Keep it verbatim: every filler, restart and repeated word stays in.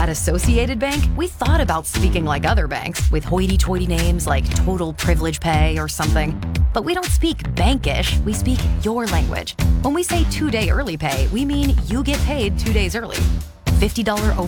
At Associated Bank, we thought about speaking like other banks with hoity-toity names like Total Privilege Pay or something. But we don't speak bankish, we speak your language. When we say two-day early pay, we mean you get paid two days early. fifty dollars